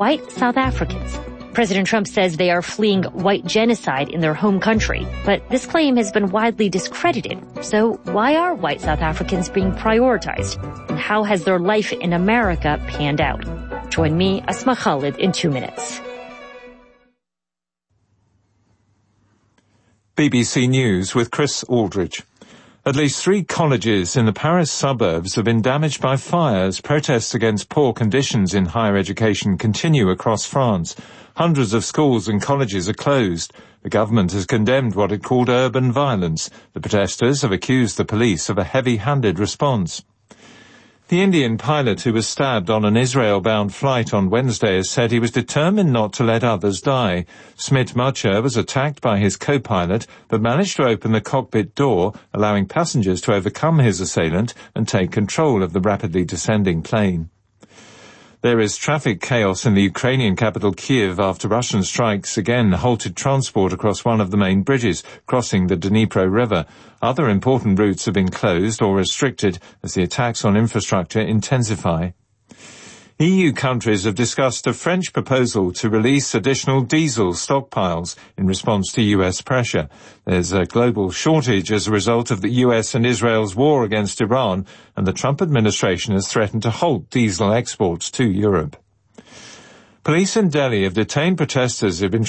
white South Africans. President Trump says they are fleeing white genocide in their home country, but this claim has been widely discredited. So why are white South Africans being prioritized? And how has their life in America panned out? Join me, Asma Khalid, in 2 minutes. BBC News with Chris Aldridge. At least 3 colleges in the Paris suburbs have been damaged by fires. Protests against poor conditions in higher education continue across France. Hundreds of schools and colleges are closed. The government has condemned what it called urban violence. The protesters have accused the police of a heavy-handed response. The Indian pilot who was stabbed on an Israel-bound flight on Wednesday has said he was determined not to let others die. Smit Macha was attacked by his co-pilot, but managed to open the cockpit door, allowing passengers to overcome his assailant and take control of the rapidly descending plane. There is traffic chaos in the Ukrainian capital Kyiv after Russian strikes again halted transport across one of the main bridges crossing the Dnipro River. Other important routes have been closed or restricted as the attacks on infrastructure intensify. EU countries have discussed a French proposal to release additional diesel stockpiles in response to US pressure. There's a global shortage as a result of the US and Israel's war against Iran, and the Trump administration has threatened to halt diesel exports to Europe. Police in Delhi have detained protesters who have been